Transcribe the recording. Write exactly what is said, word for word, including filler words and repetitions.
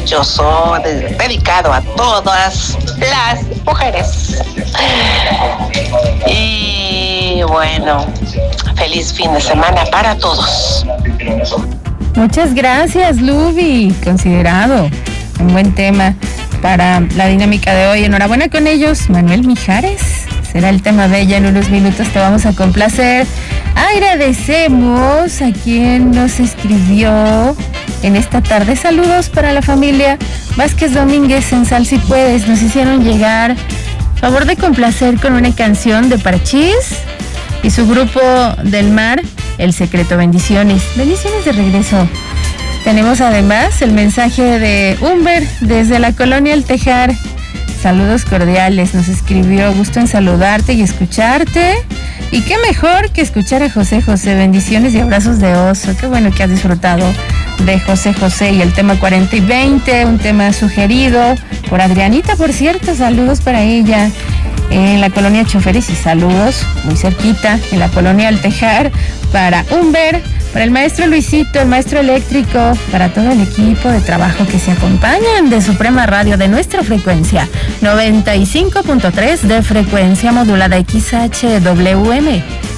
maravilloso de- dedicado a todas las mujeres. Y bueno, feliz fin de semana para todos. Muchas gracias, Luby. Considerado un buen tema para la dinámica de hoy. Enhorabuena con ellos, Manuel Mijares. Será el tema de ella. En unos minutos te vamos a complacer. Agradecemos a quien nos escribió en esta tarde. Saludos para la familia Vázquez Domínguez en Sal Si Puedes. Nos hicieron llegar favor de complacer con una canción de Parchís y su grupo del mar, El Secreto. Bendiciones. Bendiciones de regreso. Tenemos además el mensaje de Humber desde la colonia El Tejar. Saludos cordiales, nos escribió, gusto en saludarte y escucharte. Y qué mejor que escuchar a José José. Bendiciones y abrazos de oso. Qué bueno que has disfrutado de José José y el tema cuarenta y veinte, un tema sugerido por Adrianita, por cierto. Saludos para ella en la colonia Choferes y saludos muy cerquita en la colonia El Tejar para Humber, para el maestro Luisito, el maestro eléctrico, para todo el equipo de trabajo que se acompañan de Suprema Radio, de nuestra frecuencia noventa y cinco punto tres de frecuencia modulada X H W M.